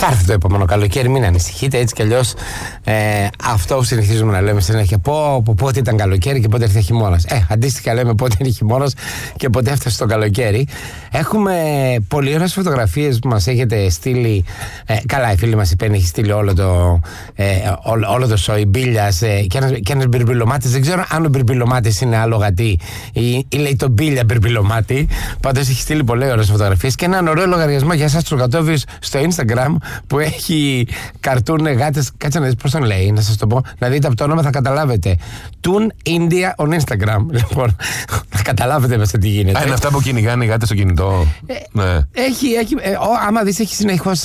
Θα έρθει το επόμενο καλοκαίρι, μην ανησυχείτε. Έτσι κι αλλιώς αυτό συνηθίζουμε να λέμε συνέχεια. Πότε ήταν καλοκαίρι και πότε έρθει χειμώνας. Αντίστοιχα λέμε πότε είναι χειμώνας και πότε έφτασε το καλοκαίρι. Έχουμε πολύ ωραίες φωτογραφίες που μας έχετε στείλει. Καλά, η φίλη μας η Πέννη έχει στείλει όλο το σόι Μπίλιας και ένας μπιρμπιλομάτης. Δεν ξέρω αν ο μπιρμπιλομάτης είναι άλλο γατί ή λέει το Μπίλια μπιρμπιλομάτη. Πάντως έχει στείλει πολύ ωραίες φωτογραφίες και έναν ωραίο λογαριασμό για εσάς τους γατόβιους στο Instagram που έχει καρτούν γάτες. Κάτσε να δεις πώς τον λέει, να σας το πω. Να δείτε από το όνομα θα καταλάβετε. Toon India on Instagram. Λοιπόν, θα καταλάβετε μέσα τι γίνεται. Είναι αυτά που κυνηγάνε οι γάτες στο κινητό. Ναι. Άμα δεις, έχει συνεχώς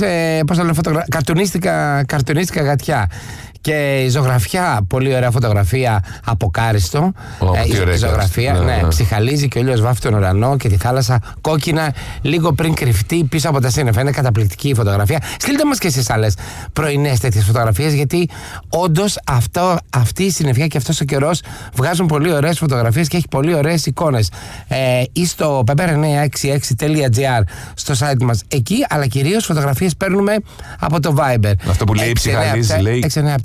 καρτουνίστικα γατιά. Και η ζωγραφιά, πολύ ωραία φωτογραφία από κάριστο. Η ζωγραφία, ναι, ψυχαλίζει και ο ήλιος βάφει τον ουρανό και τη θάλασσα κόκκινα, λίγο πριν κρυφτεί πίσω από τα σύννεφα. Είναι καταπληκτική η φωτογραφία. Στείλτε μας και εσείς άλλες πρωινές τέτοιες φωτογραφίες, γιατί όντως αυτή η συννεφιά και αυτός ο καιρός βγάζουν πολύ ωραίες φωτογραφίες και έχει πολύ ωραίες εικόνες. Ή στο pepper966.gr στο site μας εκεί, αλλά κυρίως φωτογραφίες παίρνουμε από το Viber. Αυτό που λέει ψυχαλίζει, λέει.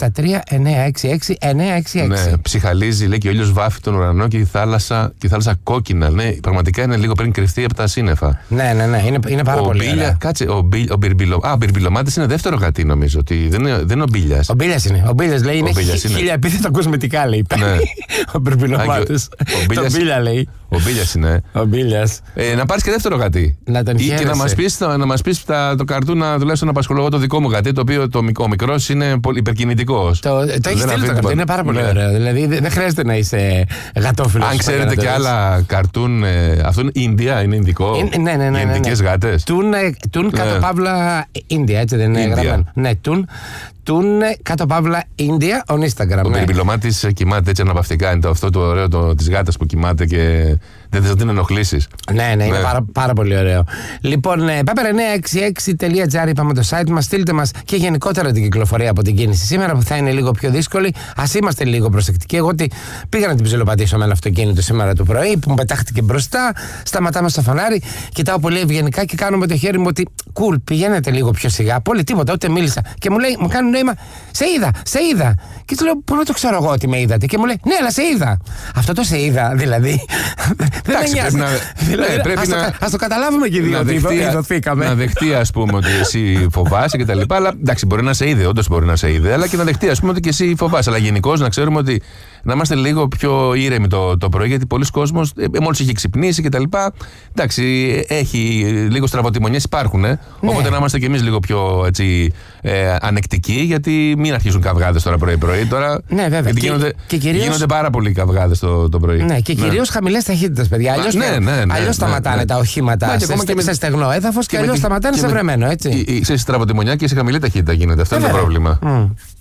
697-3-966-966. Ναι, ψυχαλίζει, λέει, και ο ήλιος βάφει τον ουρανό και η θάλασσα κόκκινα. Ναι, πραγματικά είναι λίγο πριν κρυφτεί από τα σύννεφα. Ναι, είναι πάρα πολύ ωραία. Κάτσε, ο Μπιρμπιλομάτης είναι δεύτερο γατί, νομίζω. Ότι δεν είναι ο Μπίλιας. Ο Μπίλιας είναι. Ο Μπίλιας λέει είναι χίλια επίθετα κοσμητικά, λέει. Ο Μπιρμπιλομάτης. Το Μπίλια λέει. Ο Μπίλιας είναι. Ο Μπίλιας. Να πάρεις και δεύτερο γατί. Και να μας πεις το καρτούνα, τουλάχιστον απασχολώ το δικό μου γατί, το οποίο ο μικρός είναι υπερκινητικός. Το έχει στείλει το καρτούν, είναι πάρα πολύ ωραίο. Δηλαδή δεν χρειάζεται να είσαι γατόφιλος. Αν ξέρετε και άλλα καρτούν, αυτό είναι Ινδία, είναι Ινδικό. Ναι. Ινδικές γάτες. Τουν κάτω παύλα Ινδία, έτσι δεν είναι γραμμένο. Ναι, Τουν κάτω παύλα Ινδία on Instagram. Ο Μπιρμπιλομάτης κοιμάται έτσι αναπαυτικά. Είναι αυτό το ωραίο της γάτας που κοιμάται και δεν θα την ενοχλήσεις. Ναι, είναι πάρα πολύ ωραίο. Λοιπόν, pepper966.gr είπαμε το site μας. Στείλτε μας και γενικότερα την κυκλοφορία από την κίνηση σήμερα που θα είναι λίγο πιο δύσκολη. Ας είμαστε λίγο προσεκτικοί. Εγώ πήγα να την ψιλοπατήσω με ένα αυτοκίνητο σήμερα το πρωί που μου πετάχτηκε μπροστά. Σταματάμε στο φανάρι, κοιτάω πολύ ευγενικά και κάνω με το χέρι μου ότι cool, πηγαίνετε λίγο πιο σιγά. Πολύ τίποτα, ούτε μίλησα. Και μου κάνει νόημα, σε είδα. Και του λέω, πού να το ξέρω εγώ ότι με είδατε. Και μου λέει, ναι, αλλά σε είδα. Αυτό το σε είδα, δηλαδή. Εντάξει, πρέπει να. Ας το καταλάβουμε και οι δύο ότι ειδωθήκαμε. Να δεχτεί, ας πούμε, ότι εσύ φοβάσαι και τα λοιπά. Αλλά εντάξει, μπορεί να σε είδε, όντως μπορεί να σε είδε. Αλλά και να δεχτεί, ας πούμε, ότι και εσύ φοβάσαι. Αλλά γενικώς να ξέρουμε ότι να είμαστε λίγο πιο ήρεμοι το πρωί, γιατί πολλοί κόσμος μόλις έχει ξυπνήσει και τα λοιπά. Εντάξει, έχει λίγο στραβοτημονιές, υπάρχουν. Ναι. Οπότε να είμαστε κι εμείς λίγο πιο έτσι, ανεκτικοί, γιατί μην αρχίσουν καυγάδες τώρα πρωί-πρωί. Τώρα, ναι, βέβαια. Γιατί γίνονται πάρα πολλοί καυγάδες το πρωί. Ναι, και κυρίως χαμηλές ταχύτητες, παιδιά. Αλλιώς σταματάνε τα οχήματα σε στεγνό έδαφος και αλλιώς σταματάνε σε βρεμένο, έτσι. Σε στραβοτημονιά και σε χαμηλή ταχύτητα γίνεται. Αυτό είναι το πρόβλημα.